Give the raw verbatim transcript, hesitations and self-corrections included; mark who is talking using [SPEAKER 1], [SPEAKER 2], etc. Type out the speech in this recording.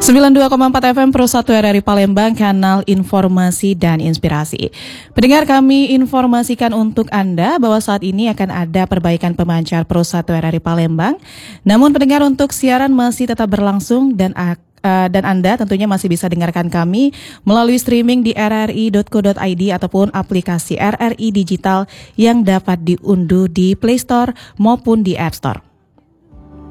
[SPEAKER 1] sembilan puluh dua koma empat F M Pro satu R R I Palembang, kanal informasi dan inspirasi. Pendengar, kami informasikan untuk Anda bahwa saat ini akan ada perbaikan pemancar Pro satu R R I Palembang. Namun pendengar, untuk siaran masih tetap berlangsung dan uh, dan Anda tentunya masih bisa dengarkan kami melalui streaming di r r i dot co dot i d ataupun aplikasi R R I Digital yang dapat diunduh di Play Store maupun di App Store.